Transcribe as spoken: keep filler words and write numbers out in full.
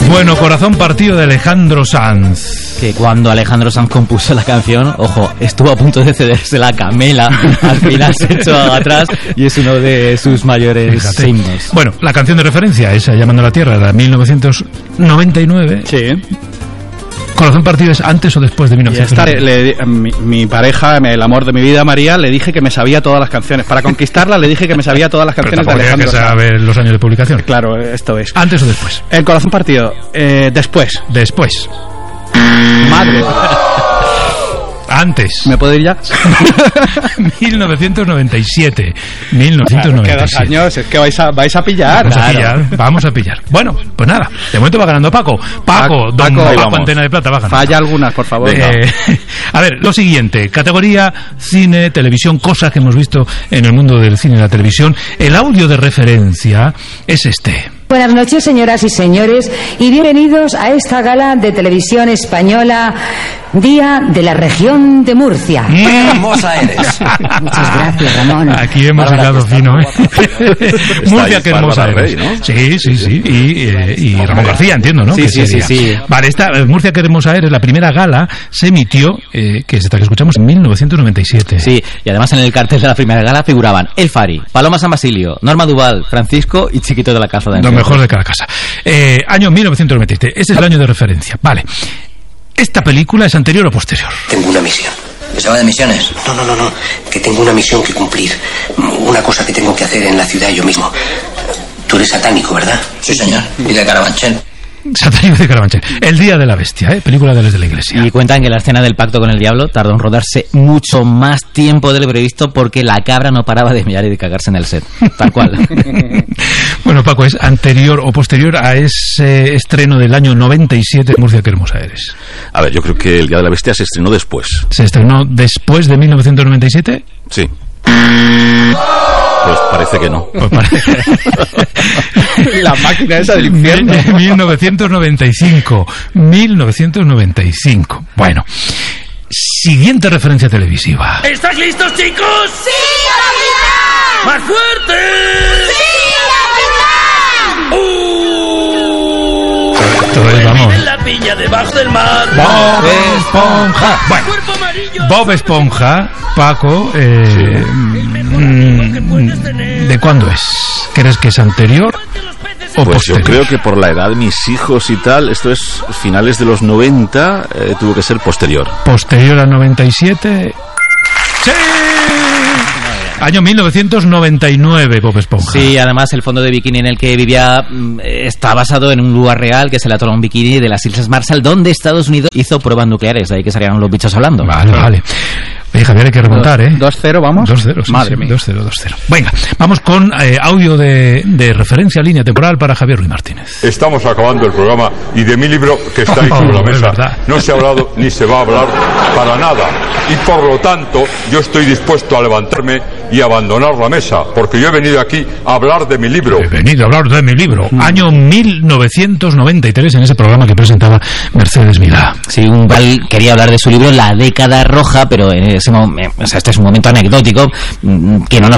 Bueno, Corazón partido de Alejandro Sanz. Que cuando Alejandro Sanz compuso la canción, ojo, estuvo a punto de cederse la camela, al final se echó atrás y es uno de sus mayores Fíjate. himnos. Bueno, la canción de referencia, esa Llamando a la Tierra, de mil novecientos noventa y nueve. Sí. Corazón partido es antes o después de mil Y novecientos esta, noventa y nueve. le, mi, mi pareja, el amor de mi vida, María, le dije que me sabía todas las canciones. Para conquistarla le dije que me sabía todas las Pero canciones de tampoco había que Alejandro Sanz. saber los años de publicación. Claro, esto es. ¿Antes o después? El Corazón partido, eh, después. Después. Madre. Antes. ¿Me puedo ir ya? mil novecientos noventa y siete. mil novecientos noventa y siete. Claro, que dos años, es que vais a, vais a pillar. Vamos Claro. a pillar, vamos a pillar. Bueno, pues nada, de momento va ganando Paco. Paco, Paco, don Paco, Paco Antena de Plata va ganando. Falla algunas, por favor. Eh, a ver, lo siguiente, categoría cine, televisión, cosas que hemos visto en el mundo del cine y la televisión. El audio de referencia es este. Buenas noches, señoras y señores, y bienvenidos a esta gala de televisión española, Día de la Región de Murcia. ¡Qué hermosa eres! Muchas gracias, Ramón. Aquí hemos Bárbara, hilado que está fino, muy ¿eh? Murcia, qué hermosa Bárbara eres. Rey, ¿no? Sí, sí, sí. Y, eh, y Ramón García, entiendo, ¿no? Sí, Que sí, sería. sí, sí. Vale, esta eh, Murcia, qué hermosa eres, la primera gala se emitió, eh, que es esta que escuchamos, en mil novecientos noventa y siete. Sí, y además en el cartel de la primera gala figuraban El Fari, Paloma San Basilio, Norma Duval, Francisco y Chiquito de la Casa de Lo Enrique. mejor de cada casa. Eh, año mil novecientos noventa y siete. Ese es el año de referencia. Vale. ¿Esta película es anterior o posterior? Tengo una misión. ¿Que se va de misiones? No, no, no, no. Que tengo una misión que cumplir. Una cosa que tengo que hacer en la ciudad yo mismo. Tú eres satánico, ¿verdad? Sí, señor. Y de Carabanchel. Satánico de Carabanchel. El Día de la Bestia, ¿eh? Película de los de la Iglesia. Y cuentan que la escena del pacto con el diablo tardó en rodarse mucho más tiempo de lo previsto porque la cabra no paraba de mirar y de cagarse en el set. Tal cual. Bueno, Paco, ¿es anterior o posterior a ese estreno del año noventa y siete de Murcia, qué hermosa eres? A ver, yo creo que El Día de la Bestia se estrenó después. ¿Se estrenó después de mil novecientos noventa y siete? Sí. Pues parece que no. Pues parece. La máquina esa del infierno. mil novecientos noventa y cinco. mil novecientos noventa y cinco. Bueno. Siguiente referencia televisiva. ¿Estás listos, chicos? ¡Sí, capitán! ¡Más fuerte! ¡Sí, capitán! ¡Uh! Esto es, vamos. Miren la piña debajo del mar. Bob Esponja. Bueno, Cuerpo amarillo. Bob Esponja, Paco, eh, mm, ¿de cuándo es? ¿Crees que es anterior o Pues yo posterior? creo que por la edad de mis hijos y tal, esto es finales de los noventa, eh, tuvo que ser posterior. Posterior al noventa y siete. ¡Sí! Año mil novecientos noventa y nueve, Bob Esponja. Sí, además el fondo de bikini en el que vivía mm, está basado en un lugar real, que es el atolón un bikini de las Islas Marshall, donde Estados Unidos hizo pruebas nucleares, de ahí que salían los bichos hablando. Vale, vale. Oye, Javier, hay que remontar, ¿eh? dos cero, vamos. dos cero, sí, Madre sí, mía. dos cero, dos cero. Venga, vamos con eh, audio de, de referencia, línea temporal para Javier Ruiz Martínez. Estamos acabando el programa y de mi libro que está ahí Oh, sobre la es mesa verdad. no se ha hablado ni se va a hablar para nada. Y por lo tanto yo estoy dispuesto a levantarme y abandonar la mesa porque yo he venido aquí a hablar de mi libro. He venido a hablar de mi libro. Año mil novecientos noventa y tres, en ese programa que presentaba Mercedes Milá. Sí, un Val quería hablar de su libro La década roja, pero en ese momento, o sea, este es un momento anecdótico mm, que no nos